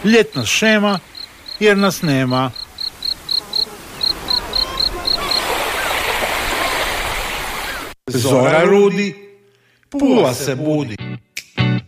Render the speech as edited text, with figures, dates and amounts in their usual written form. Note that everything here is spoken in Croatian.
Ljetna šema jer nas nema. Zora rudi, Pula se budi.